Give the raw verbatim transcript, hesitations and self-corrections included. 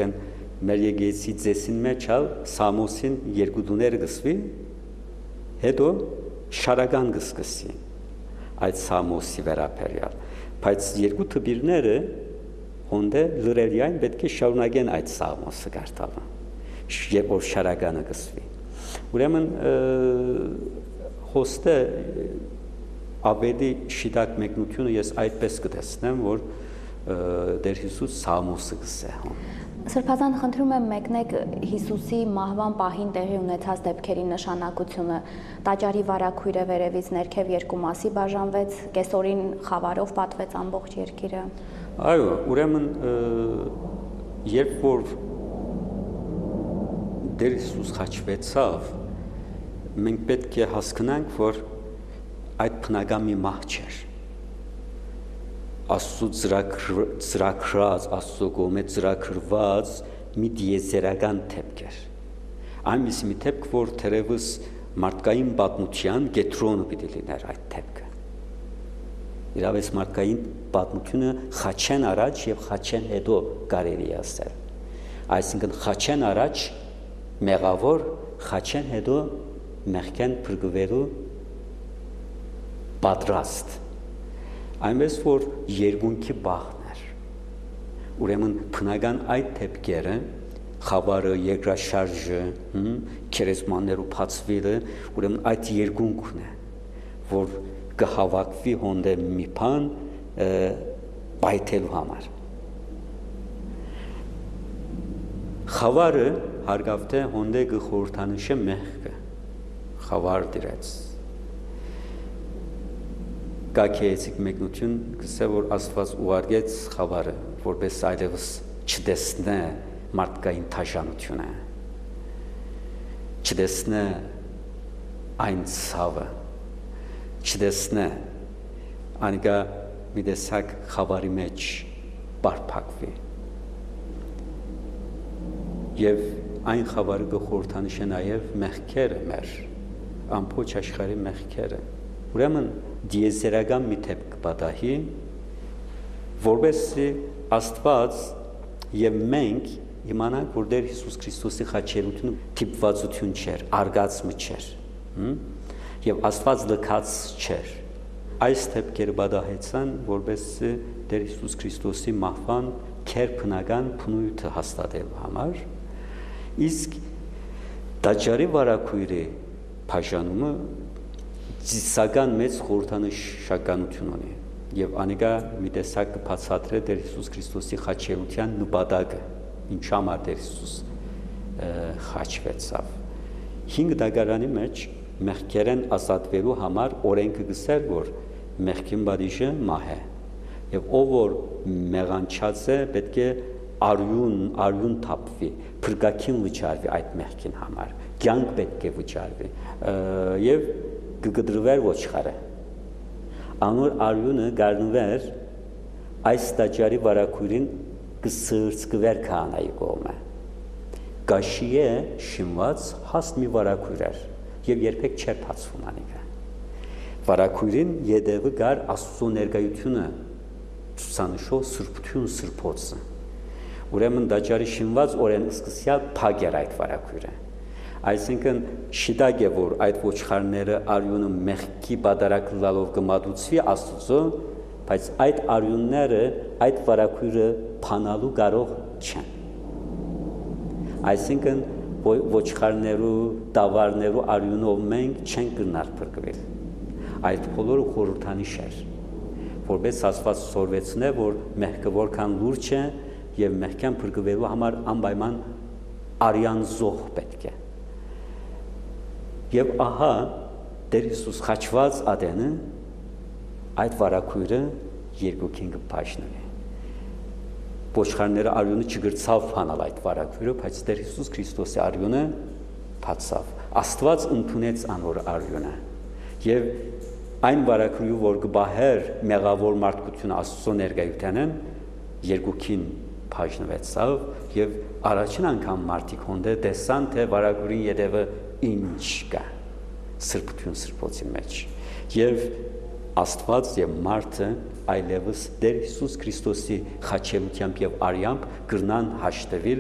այսինքն մեր եկեղեցի ծեսին մեջ ալ Սամոսին երկու դուներ գսվի, հետո շարական գսկսի այդ Սամոսի վերապերյալ, բայց երկու թբիրները հոնդե լրելիայն պետք է շարունակեն այդ Սամոսը գարտալը, եւ որ շարականը գսվի։ Ուրեմն հոստը ավելի շիտակ մեկնությունը ես այդպես կտեսնեմ, որ Տեր Հիսուս Սամոսը գսե։ Սրբազան խնդրում եմ մեկնեք Հիսուսի մահվան պահին տեղի ունեցած դեպքերի նշանակությունը։ Տաճարի վարագույրը վերևից ներքև երկու մասի բաժանվեց, կեսօրին խավարով պատվեց ամբողջ երկիրը։ Այո, ուրեմն երբ որ Տեր Հիսուս խաչվեցավ, մենք պետք է հասկանանք, որ այդ բնական մի մահ չէր։ Աստծո ծրագրած, Աստծո կողմից ծրագրված մի դիեզերական դեպք էր։ Այնպիսի մի դեպք, որ թերևս մարդկային պատմության կենտրոնը պիտի լիներ այդ դեպքը։ Իրավես մարդկային պատմությունը խաչեն առաջ եւ խաչեն հետո կարելի է ասել։ Այսինքն խաչեն առաջ մեղավոր, խաչեն հետո մեղքեն փրկվելու պատրաստ։ Այնպես որ երկունքի բախն էր։ Ուրեմն բնական այդ դեպքերը, խավարը, երկրաշարժը, քերեսմաններու փածվելը, ուրեմն այդ երկունքն է, որ կհավաքվի հոնդե մի բան պայթելու համար։ Խավարը հարգավթե հոնդե գխորհրդանշե մեղքը, խավար դրեց։ Կակեեցիկ մեկնություն կսե, որ Աստված ուղարկեց խավարը, որպես այլևս չտեսնե մարդկային թաշանությունը, չտեսնե այն ցավը, չտեսնե անիկա մի տեսակ խավարի մեջ բարփակվի։ Եվ այն խավարը կխորհրդանշե նաև մեղքերը մեր, ամբողջ աշխարհի մեղքերը։ Ուրեմն դիեզերական մի դեպք պատահի, որովհետեւ Աստված եւ մենք իմանանք, որ Տեր Հիսուս Քրիստոսի խաչելությունը տիպվածություն չէր, արգացում չէր, եւ Աստված լքած չէր։ Այս դեպքերը պատահեցան, որովհետեւ Տեր Հիսուս Քրիստոսի մահվան քերբնական բնույթը հաստատելու համար, իսկ տաճարի վարագույրի բաժանումը ծիսական մեծ խորհրդանշականություն ունի եւ անիկա մի տեսակ կբացատրե Տեր Հիսուս Քրիստոսի խաչելության նպատակը, ինչ համար Տեր Հիսուս խաչվեցավ։ Հինգ դագարանի մեջ մեղքերեն ազատվելու համար օրենքը գսեր, որ մեղքին բադիժը մահ է եւ ով որ մեղանչած է պետք է արյուն արյուն թափվի, փրկակին վճարվի այդ մեղքին համար, կյանք պետք է վճարվի եւ կգդրվեր ոչխարը։ Անոր արյունը գարնվեր այս տաճարի վարագույրին կսրծկվեր քահանայի կողմը։ Գաշի է շինված հաստ մի վարագույր էր եւ երբեք չէր բացվում անիկա։ Վարագույրին յետևը գար Աստծո ներկայությունը ցուցանշող սրբություն սրբոցը։ Ուրեմն տաճարի շինված օրեն սկսյալ փակ էր այդ վարագույրը։ Այսինքն շիտակ է, որ այդ ոչխարները արյունը մեղքի բادرակ լալով կմատուցվի Աստծո, բայց այդ արյունները այդ վարագույրը փանալու կարող չեն։ Այսինքն ոչխարներու, տավարներու արյունով մենք չենք գնալ փրկվել։ Այդ բոլորը խորհրդանիշ էր, որպես Աստված սորվեցնե, որ մեղքը որքան լուրջ է եւ մեղքան փրկվելու համար անպայման արյան զոհ պետք է։ Եվ ահա Տեր Հիսուս խաչված ադենը այդ վարագույրը երկուքին կբաժնվի։ Ոչխարները արյունը չգրցավ փանալ այդ վարագույրը, բայց Տեր Հիսուս Քրիստոսի արյունը փացավ։ Աստված ընդունեց անոր արյունը եւ այն վարագույրը, որ կբահեր մեղավոր մարդկությունը Աստծո ներկայությանն, երկուքին բաժնվեցավ եւ առաջին անգամ մարդիկ հոնդե տեսան, թե վարագույրի յետևը ինչ կա սրբություն սրբոցի մեջ եւ Աստված եւ մարդը այլևս Տեր Հիսուս Քրիստոսի խաչելությամբ եւ արյամբ կրնան հաշտվել